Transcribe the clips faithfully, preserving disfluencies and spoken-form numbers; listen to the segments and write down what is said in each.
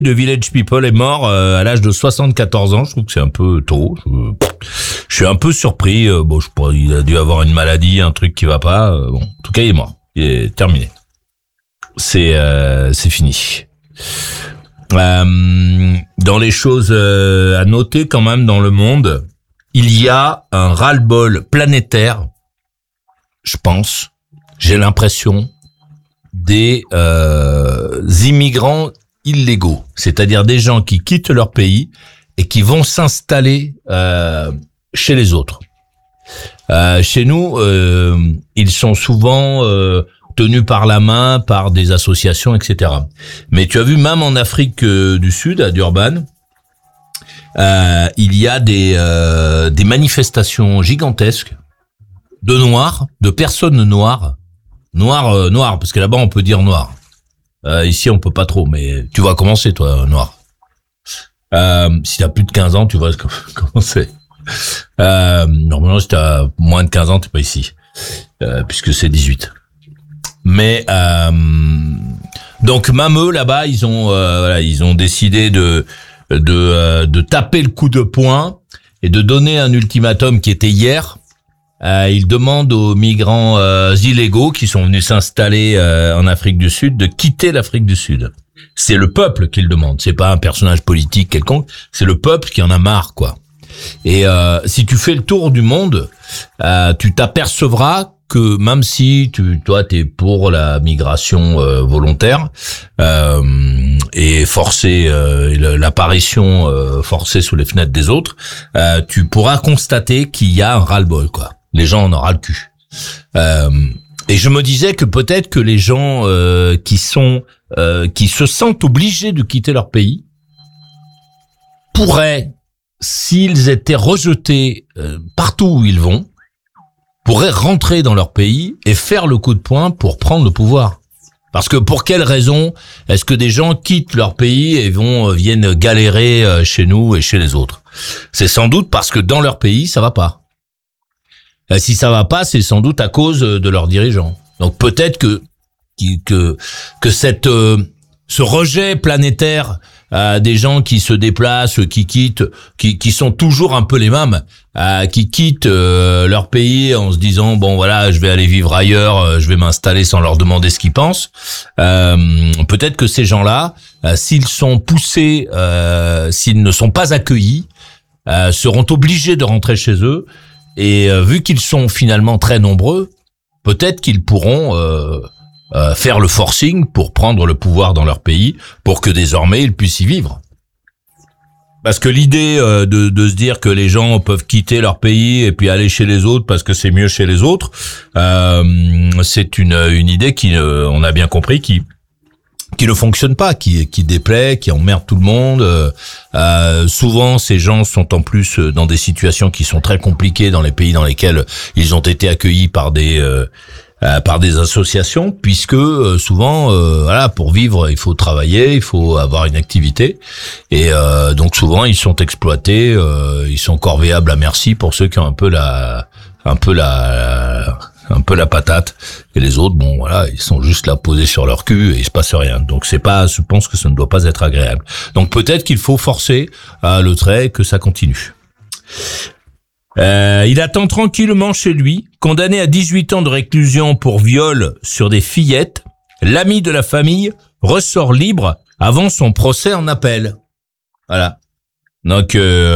de Village People est mort euh, à l'âge de soixante-quatorze ans. Je trouve que c'est un peu tôt. Je, je suis un peu surpris. Euh, bon, je crois il a dû avoir une maladie, un truc qui va pas. Euh, bon, en tout cas, il est mort. Il est terminé. C'est euh, c'est fini. Euh, dans les choses euh, à noter quand même dans le monde, il y a un ras-le-bol planétaire, je pense, j'ai l'impression, des euh, immigrants illégaux, c'est-à-dire des gens qui quittent leur pays et qui vont s'installer euh, chez les autres. Euh, chez nous, euh, ils sont souvent euh, tenus par la main par des associations, et cetera. Mais tu as vu, même en Afrique euh, du Sud, à Durban, euh, il y a des euh, des manifestations gigantesques de noirs, de personnes noires, noires, euh, noires, parce que là-bas on peut dire noir. Euh, ici on peut pas trop, mais tu vas commencer toi, noir. Euh, si t'as plus de quinze ans, tu vas commencer. Euh, normalement, si t'as moins de quinze ans, t'es pas ici, euh, puisque c'est dix-huit. Mais euh, donc même eux là-bas, ils ont euh, voilà, ils ont décidé de de euh, de taper le coup de poing et de donner un ultimatum qui était hier. Euh, ils demandent aux migrants euh, illégaux qui sont venus s'installer euh, en Afrique du Sud de quitter l'Afrique du Sud. C'est le peuple qui le demande, c'est pas un personnage politique quelconque, c'est le peuple qui en a marre, quoi. Et euh, si tu fais le tour du monde, euh, tu t'apercevras que même si tu, toi, t'es pour la migration euh, volontaire euh, et forcée, euh, l'apparition euh, forcée sous les fenêtres des autres, euh, tu pourras constater qu'il y a un ras-le-bol, quoi. Les gens en ont ras le cul. Euh, et je me disais que peut-être que les gens euh, qui sont, euh, qui se sentent obligés de quitter leur pays pourraient, s'ils étaient rejetés euh, partout où ils vont, pourraient rentrer dans leur pays et faire le coup de poing pour prendre le pouvoir. Parce que pour quelle raison est-ce que des gens quittent leur pays et vont euh, viennent galérer euh, chez nous et chez les autres? C'est sans doute parce que dans leur pays, ça va pas. Et si ça va pas, c'est sans doute à cause de leurs dirigeants. Donc peut-être que que que cette euh, ce rejet planétaire euh, des gens qui se déplacent, qui quittent, qui qui sont toujours un peu les mêmes, euh, qui quittent euh, leur pays en se disant bon voilà, je vais aller vivre ailleurs, euh, je vais m'installer sans leur demander ce qu'ils pensent. Euh, peut-être que ces gens-là, euh, s'ils sont poussés, euh, s'ils ne sont pas accueillis, euh, seront obligés de rentrer chez eux. Et euh, vu qu'ils sont finalement très nombreux, peut-être qu'ils pourront euh, euh, faire le forcing pour prendre le pouvoir dans leur pays, pour que désormais ils puissent y vivre. Parce que l'idée euh, de, de se dire que les gens peuvent quitter leur pays et puis aller chez les autres parce que c'est mieux chez les autres, euh, c'est une, une idée qui, euh, on a bien compris, qui qui ne fonctionne pas, qui qui déplaît, qui emmerde tout le monde. Euh, euh, souvent, ces gens sont en plus dans des situations qui sont très compliquées dans les pays dans lesquels ils ont été accueillis par des euh, euh, par des associations, puisque euh, souvent, euh, voilà, pour vivre, il faut travailler, il faut avoir une activité, et euh, donc souvent ils sont exploités, euh, ils sont corvéables à merci pour ceux qui ont un peu la un peu la un peu la patate, et les autres, bon voilà, ils sont juste là posés sur leur cul et il se passe rien. Donc c'est pas, je pense que ça ne doit pas être agréable. Donc peut-être qu'il faut forcer euh, le trait, que ça continue. Euh, il attend tranquillement chez lui, condamné à dix-huit ans de réclusion pour viol sur des fillettes. L'ami de la famille ressort libre avant son procès en appel. Voilà. Donc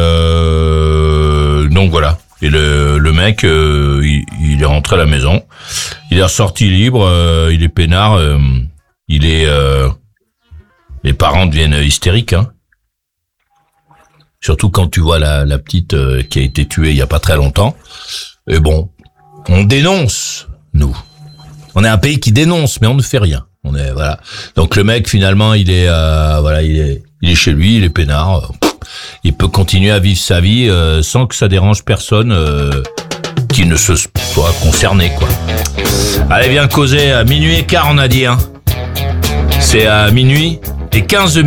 euh, donc voilà. Et le, le mec, euh, il, il est rentré à la maison, il est ressorti libre, euh, il est peinard, euh, il est, euh, les parents deviennent hystériques, hein. Surtout quand tu vois la, la petite euh, qui a été tuée il y a pas très longtemps. Et bon, on dénonce, nous. On est un pays qui dénonce, mais on ne fait rien. On est voilà. Donc le mec finalement, il est, euh, voilà, il est, il est chez lui, il est peinard. Il peut continuer à vivre sa vie euh, sans que ça dérange personne euh, qui ne se soit concerné, quoi. Allez, viens causer à minuit et quart, on a dit, hein. C'est à minuit et quinze minutes.